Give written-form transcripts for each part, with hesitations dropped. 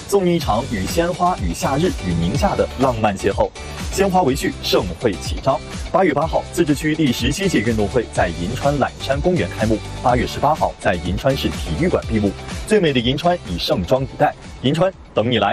纵一场与鲜花与夏日与宁夏的浪漫邂逅。鲜花为序，盛会启张。8月8号，自治区第17届运动会在银川揽山公园开幕。8月18号，在银川市体育馆闭幕。最美的银川已盛装以待，银川等你来。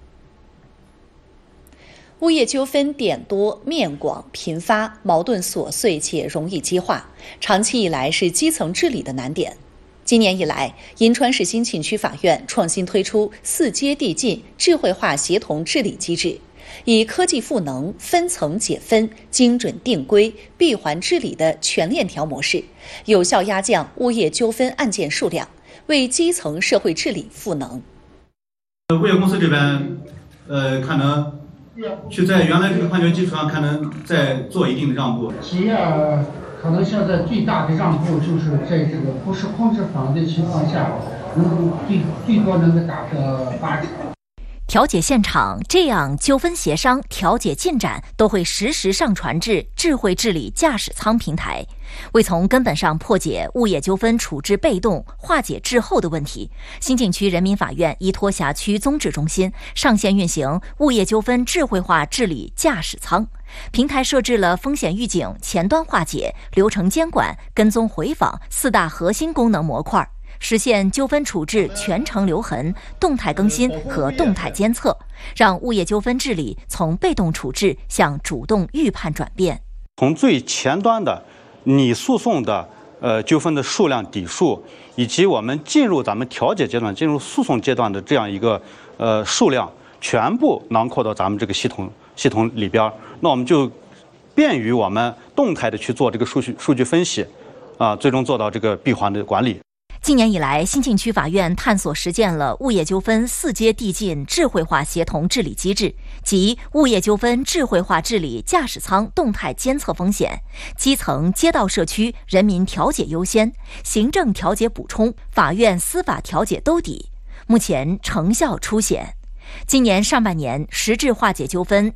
物业纠纷点多、面广、频发，矛盾琐碎且容易激化，长期以来是基层治理的难点。今年以来，银川市兴庆区法院创新推出4阶递进智慧化协同治理机制，以科技赋能、分层解分、精准定规、闭环治理的全链条模式，有效压降物业纠纷案件数量，为基层社会治理赋能。 物业公司这边，可能去在原来这个判决基础上，可能再做一定的让步。 企业可能现在最大的让步就是在这个不受控制房的情况下，最多能够达个8成。 调解现场这样纠纷协商、调解进展都会实时上传至智慧治理驾驶舱平台。为从根本上破解物业纠纷处置被动、化解滞后的问题，兴庆区人民法院依托辖区综治中心上线运行物业纠纷智慧化治理驾驶舱。平台设置了风险预警、前端化解、流程监管、跟踪回访4大核心功能模块，实现纠纷处置全程留痕、动态更新和动态监测，让物业纠纷治理从被动处置向主动预判转变。 从最前端的拟诉讼的纠纷的数量底数，以及我们进入咱们调解阶段、进入诉讼阶段的这样一个数量，全部囊括到咱们这个系统里边，那我们就便于我们动态的去做这个数据分析，最终做到这个闭环的管理。 今年以来，兴庆区法院探索实践了物业纠纷4阶递进智慧化协同治理机制，即物业纠纷智慧化治理驾驶舱动态监测风险，基层街道社区人民调解优先，行政调解补充，法院司法调解兜底，目前成效初显。今年上半年实质化解纠纷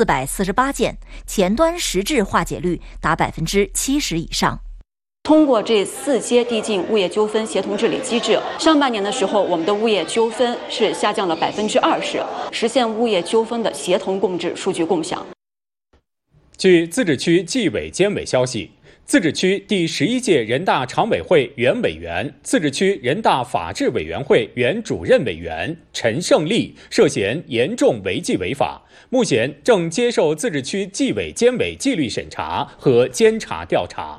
1448件，前端实质化解率达70%以上。 通过这4阶递进物业纠纷协同治理机制，上半年的时候，我们的物业纠纷是下降了20%，实现物业纠纷的协同共治、数据共享。 据自治区纪委监委消息，自治区第11届人大常委会原委员、自治区人大法制委员会原主任委员陈胜利涉嫌严重违纪违法，目前正接受自治区纪委监委纪律审查和监察调查。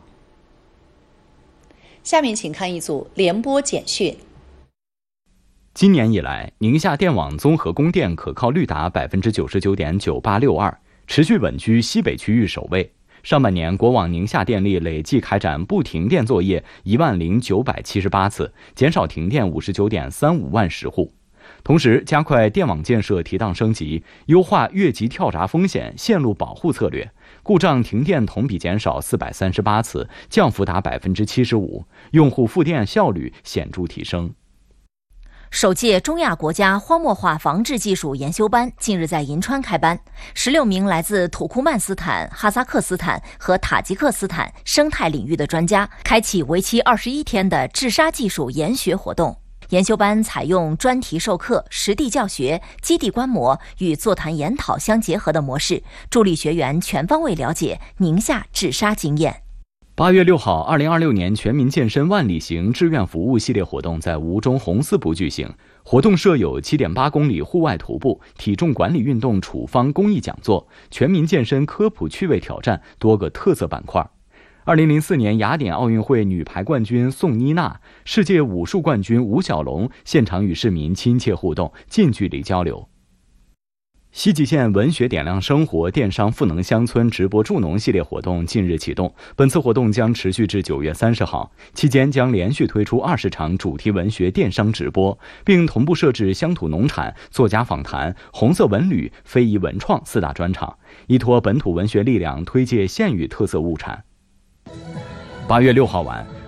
下面请看一组联播简讯。 今年以来，宁夏电网综合供电可靠率达99.9862%，持续稳居西北区域首位。上半年，国网宁夏电力累计开展不停电作业10978次，减少停电59.35万时户。同时，加快电网建设提档升级，优化越级跳闸风险线路保护策略，故障停电同比减少438次，降幅达75%，用户复电效率显著提升。 首届中亚国家荒漠化防治技术研修班近日在银川开班，16名来自土库曼斯坦、哈萨克斯坦和塔吉克斯坦生态领域的专家，开启为期21天的治沙技术研学活动。研修班采用专题授课、实地教学、基地观摩与座谈研讨相结合的模式，助力学员全方位了解宁夏治沙经验。 8月6号，2026年全民健身万里行志愿服务系列活动在吴中红丝埠举行。活动设有7.8公里户外徒步、体重管理运动处方公益讲座、全民健身科普趣味挑战多个特色板块。2004年雅典奥运会女排冠军宋妮娜、世界武术冠军吴小龙现场与市民亲切互动，近距离交流。西蓟县文学点亮生活电商赋能乡村直播助农系列活动近日启动，本次活动将持续至9月30号，期间将连续推出20场主题文学电商直播，并同步设置乡土农产、作家访谈、红色文旅、非遗文创4大专场，依托本土文学力量推介县域特色物产。8月6号晚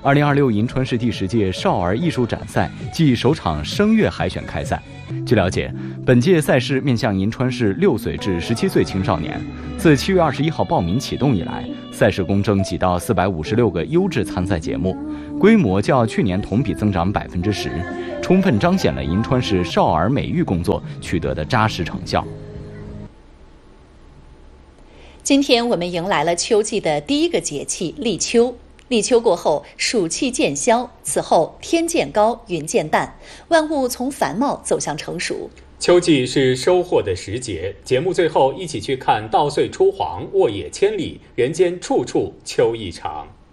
2026银川市第10届少儿艺术展赛暨首场声乐海选开赛。据了解，本届赛事面向银川市6岁至17岁青少年。自7月21号报名启动以来，赛事共征集到456个优质参赛节目，规模较去年同比增长10%，充分彰显了银川市少儿美育工作取得的扎实成效。 今天我们迎来了秋季的第一个节气立秋。立秋过后，暑气渐消，此后天渐高，云渐淡，万物从繁茂走向成熟。 秋季是收获的时节，节目最后一起去看稻穗初黄，沃野千里，人间处处秋意长。